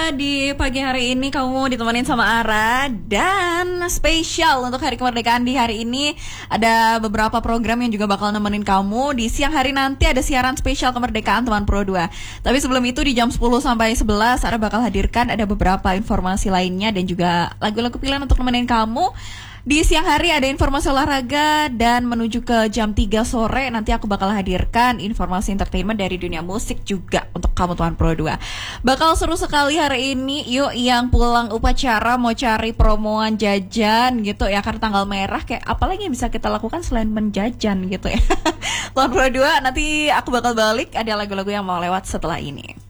di pagi hari ini kamu ditemenin sama Ara. Dan spesial untuk hari kemerdekaan di hari ini ada beberapa program yang juga bakal nemenin kamu. Di siang hari nanti ada siaran spesial kemerdekaan teman Pro 2. Tapi sebelum itu di jam 10 sampai 11 Ara bakal hadirkan ada beberapa informasi lainnya dan juga lagu-lagu pilihan untuk nemenin kamu. Di siang hari ada informasi olahraga dan menuju ke jam 3 sore nanti aku bakal hadirkan informasi entertainment dari dunia musik juga untuk kamu teman Pro 2. Bakal seru sekali hari ini. Yuk yang pulang upacara mau cari promoan jajan gitu ya, karena tanggal merah kayak apalagi yang bisa kita lakukan selain menjajan gitu ya. Teman Pro 2 nanti aku bakal balik, ada lagu-lagu yang mau lewat setelah ini.